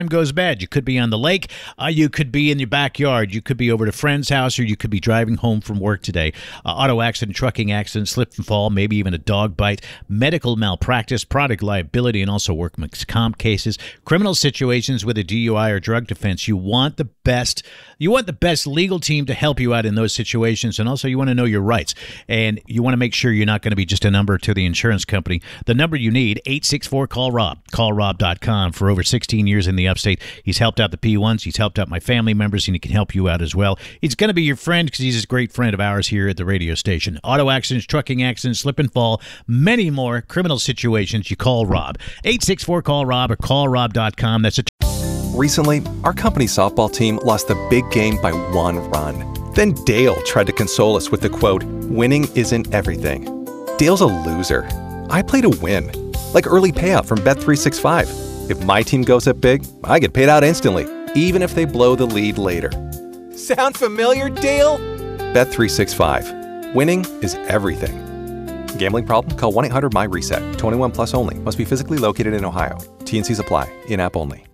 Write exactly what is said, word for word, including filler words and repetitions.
goes bad. You could be on the lake, uh, you could be in your backyard, you could be over at a friend's house, or you could be driving home from work today. Uh, auto accident, trucking accident, slip and fall, maybe even a dog bite, medical malpractice, product liability, and also workman's comp cases, criminal situations with a D U I or drug defense. You want the best. You want the best legal team to help you out in those situations, and also you want to know your rights, and you want to make sure you're not going to be just a number to the insurance company. The number you need, eight six four, call Rob. call rob dot com. For over sixteen years in the upstate, he's helped out the P ones, he's helped out my family members, and he can help you out as well. He's going to be your friend because he's a great friend of ours here at the radio station. Auto accidents, trucking accidents, slip and fall, many more criminal situations. You call Rob. eight six four, call Rob or call rob dot com. That's a Recently, our company softball team lost the big game by one run. Then Dale tried to console us with the quote, "Winning isn't everything." Dale's a loser. I play to win. Like early payout from Bet three sixty-five. If my team goes up big, I get paid out instantly, even if they blow the lead later. Sound familiar, Dale? Bet three sixty-five. Winning is everything. Gambling problem? Call one eight hundred M Y RESET. twenty-one plus only. Must be physically located in Ohio. T and Cs apply. In-app only.